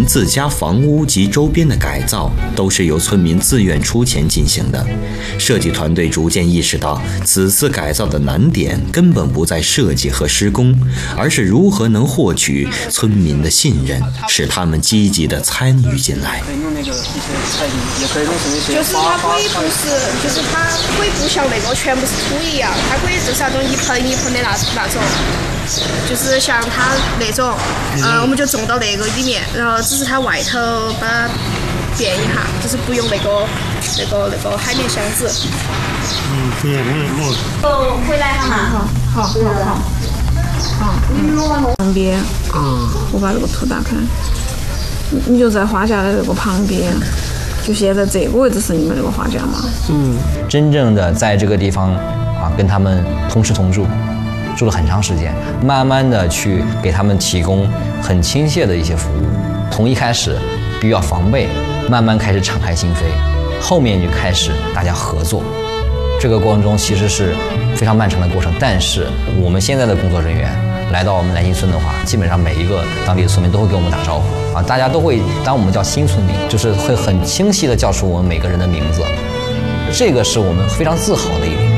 民自家房屋及周边的改造都是由村民自愿出钱进行的。设计团队逐渐意识到，此次改造的难点根本不在设计和施工，而是如何能获取村民的信任，使他们积极地参与进来。 就是它可以不是，就是它可以不像那个全部是土一样，它可以就是那种一盆一盆的那种。就是像它那种，我们就种到那个里面，然后只是它外头把它变一下，就是不用那个海绵箱子。 对， 我回来哈嘛。好。旁边，我把这个图打开，你就在花架的这个旁边，就现在这个位置是你们这个花架吗？ 真正的在这个地方跟他们同吃同住。住了很长时间，慢慢的去给他们提供很亲切的一些服务。从一开始比较防备，慢慢开始敞开心扉，后面就开始大家合作。这个过程中其实是非常漫长的过程，但是我们现在的工作人员来到我们南新村的话，基本上每一个当地的村民都会给我们打招呼大家都会当我们叫新村民，就是会很清晰的叫出我们每个人的名字，这个是我们非常自豪的一点。